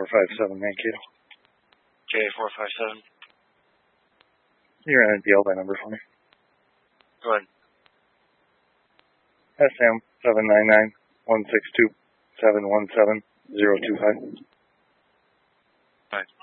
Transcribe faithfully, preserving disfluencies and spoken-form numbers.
four five seven, Mankato. J four five seven. You're on a D L by number for me. Go ahead. S M seven nine nine one six two seven one seven zero two five. All right.